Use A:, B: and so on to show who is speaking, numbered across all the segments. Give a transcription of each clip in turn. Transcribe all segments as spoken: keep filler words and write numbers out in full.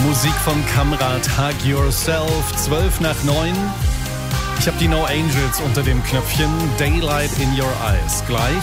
A: Musik von Kamrat, Hug Yourself, zwölf nach neun. Ich habe die No Angels unter dem Knöpfchen Daylight in Your Eyes. Gleich.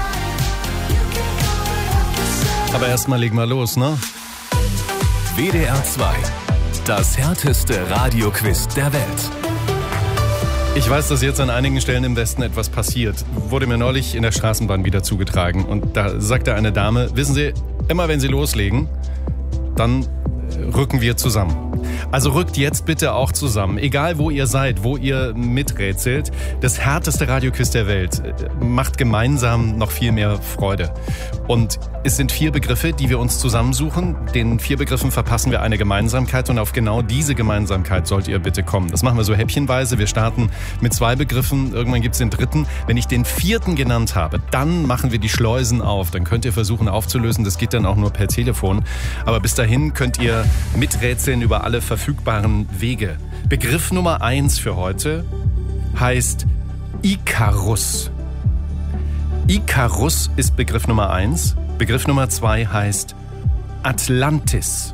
A: Aber erstmal legen wir los, ne?
B: W D R zwei. Das härteste Radioquiz der Welt.
A: Ich weiß, dass jetzt an einigen Stellen im Westen etwas passiert. Wurde mir neulich in der Straßenbahn wieder zugetragen. Und da sagte eine Dame, wissen Sie, immer wenn Sie loslegen, dann rücken wir zusammen. Also rückt jetzt bitte auch zusammen. Egal wo ihr seid, wo ihr miträtselt. Das härteste Radioquiz der Welt macht gemeinsam noch viel mehr Freude. Und es sind vier Begriffe, die wir uns zusammensuchen. Den vier Begriffen verpassen wir eine Gemeinsamkeit und auf genau diese Gemeinsamkeit sollt ihr bitte kommen. Das machen wir so häppchenweise. Wir starten mit zwei Begriffen. Irgendwann gibt es den dritten. Wenn ich den vierten genannt habe, dann machen wir die Schleusen auf. Dann könnt ihr versuchen aufzulösen. Das geht dann auch nur per Telefon. Aber bis dahin könnt ihr miträtseln über alle verfügbaren Wege. Begriff Nummer eins für heute heißt Ikarus. Ikarus ist Begriff Nummer eins. Begriff Nummer zwei heißt Atlantis.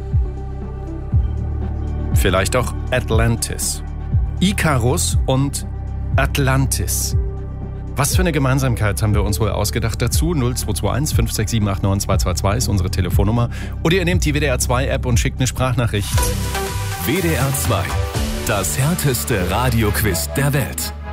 A: Vielleicht auch Atlantis. Ikarus und Atlantis. Was für eine Gemeinsamkeit haben wir uns wohl ausgedacht dazu? null zwei zwei eins fünf sechs sieben acht neun zwei zwei zwei ist unsere Telefonnummer. Oder ihr nehmt die W D R zwei App und schickt eine Sprachnachricht.
B: W D R zwei. Das härteste Radioquiz der Welt.